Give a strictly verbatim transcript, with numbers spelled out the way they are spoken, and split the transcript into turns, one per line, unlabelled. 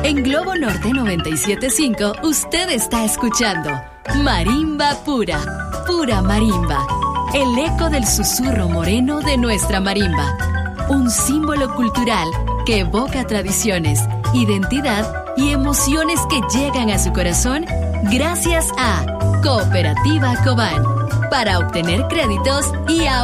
En Globo Norte noventa y siete punto cinco, usted está escuchando Marimba Pura, pura marimba. El eco del susurro moreno de nuestra marimba. Un símbolo cultural que evoca tradiciones, identidad y emociones que llegan a su corazón gracias a Cooperativa Cobán. Para obtener créditos y ahorrar.